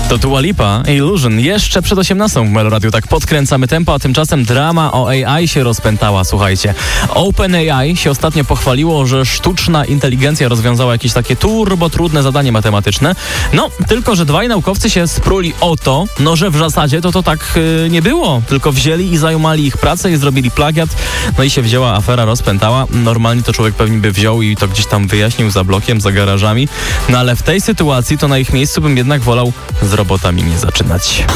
To Dua Lipa, Illusion. Jeszcze przed 18 w Melo Radio tak podkręcamy tempo, a tymczasem drama o AI się rozpętała, słuchajcie. OpenAI się ostatnio pochwaliło, że sztuczna inteligencja rozwiązała jakieś takie turbo trudne zadanie matematyczne. No, tylko że dwaj naukowcy się spruli o to, że w zasadzie to tak nie było. Tylko wzięli i zajumali ich pracę i zrobili plagiat. No i się wzięła afera, rozpętała. Normalnie to człowiek pewnie by wziął i to gdzieś tam wyjaśnił za blokiem, za garażami. No ale w tej sytuacji to na ich miejscu bym jednak wolał z robotami nie zaczynać.